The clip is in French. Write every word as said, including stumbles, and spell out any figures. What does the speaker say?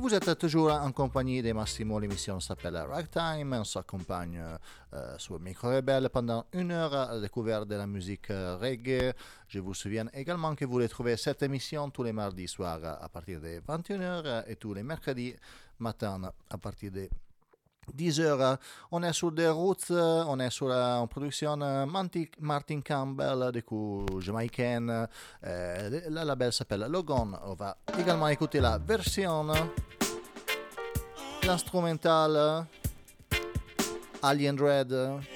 Vous êtes toujours en compagnie de Massimo, l'émission s'appelle Ragtime, on s'accompagne euh, sur Micro Rebelle pendant une heure à la découverte de la musique euh, reggae. Je vous souviens également que vous retrouvez cette émission tous les mardis soirs à partir de vingt et une heures et tous les mercredis matin à partir de dix heures. On est sur des routes, on est sur euh, en production euh, Manti- Martin Campbell, du coup jamaïcaine. Euh, le label s'appelle Logon. On va également écouter la version, l'instrumental Alien Red.